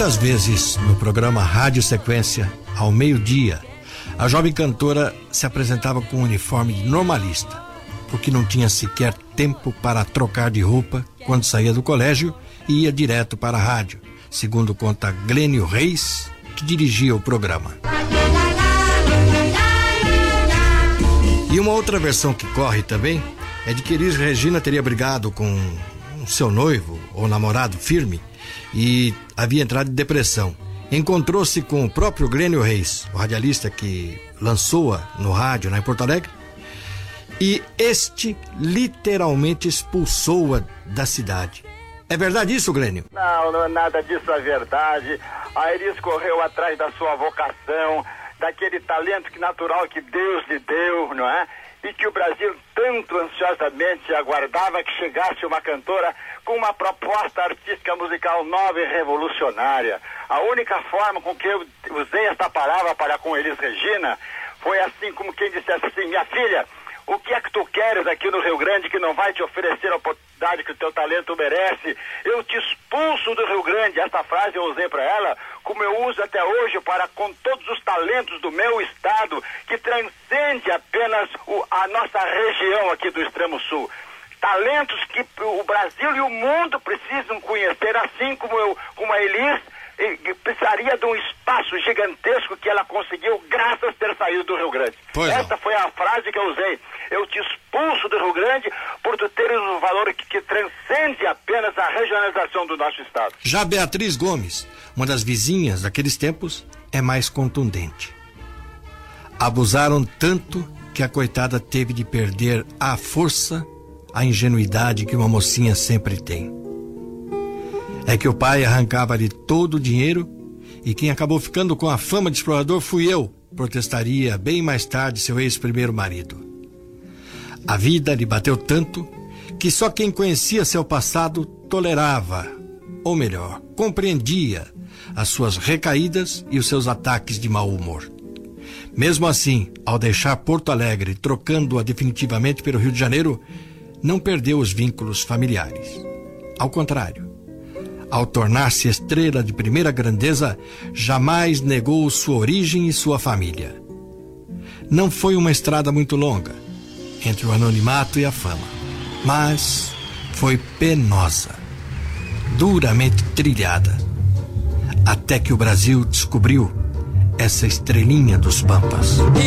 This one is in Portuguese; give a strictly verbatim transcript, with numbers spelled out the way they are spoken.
Muitas vezes, no programa Rádio Sequência, ao meio-dia, a jovem cantora se apresentava com um uniforme de normalista, porque não tinha sequer tempo para trocar de roupa quando saía do colégio e ia direto para a rádio, segundo conta Glênio Reis, que dirigia o programa. E uma outra versão que corre também é de que Elis Regina teria brigado com seu noivo ou namorado firme e havia entrado em depressão. Encontrou-se com o próprio Glênio Reis, o radialista que lançou-a no rádio lá em Porto Alegre, e este literalmente expulsou-a da cidade. É verdade isso, Glênio? Não, não é nada disso é verdade. A Elis correu atrás da sua vocação, daquele talento que natural que Deus lhe deu, não é? E que o Brasil tanto ansiosamente aguardava que chegasse uma cantora com uma proposta artística musical nova e revolucionária. A única forma com que eu usei esta palavra para com Elis Regina foi assim como quem dissesse assim: minha filha, o que é que tu queres aqui no Rio Grande que não vai te oferecer a oportunidade que o teu talento merece? Eu te expulso do Rio Grande. Essa frase eu usei para ela, como eu uso até hoje para com todos os talentos do meu estado, que transcende apenas o, a nossa região aqui do Extremo Sul. Talentos que o Brasil e o mundo precisam conhecer, assim como, eu, como a Elis e precisaria de um espaço gigantesco que ela conseguiu graças a ter saído do Rio Grande. Pois Essa não. foi a frase que eu usei. Eu te expulso do Rio Grande por tu teres um valor que, que transcende apenas a regionalização do nosso estado. Já Beatriz Gomes, uma das vizinhas daqueles tempos, é mais contundente. Abusaram tanto que a coitada teve de perder a força, a ingenuidade que uma mocinha sempre tem. É que o pai arrancava-lhe todo o dinheiro e quem acabou ficando com a fama de explorador fui eu, protestaria bem mais tarde seu ex-primeiro marido. A vida lhe bateu tanto que só quem conhecia seu passado tolerava, ou melhor, compreendia as suas recaídas e os seus ataques de mau humor. Mesmo assim, ao deixar Porto Alegre, trocando-a definitivamente pelo Rio de Janeiro, não perdeu os vínculos familiares. Ao contrário, ao tornar-se estrela de primeira grandeza, jamais negou sua origem e sua família. Não foi uma estrada muito longa, entre o anonimato e a fama, mas foi penosa, duramente trilhada, até que o Brasil descobriu essa estrelinha dos Pampas.